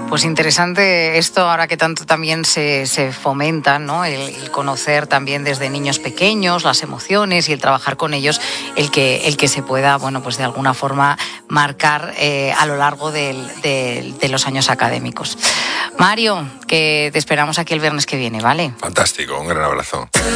Pues interesante esto, ahora que tanto también se fomenta, ¿no? El conocer también desde niños pequeños las emociones y el trabajar con ellos, el que se pueda, bueno, pues de alguna forma marcar a lo largo de los años académicos. Mario, que te esperamos aquí el viernes que viene, ¿vale? Fantástico, un gran abrazo.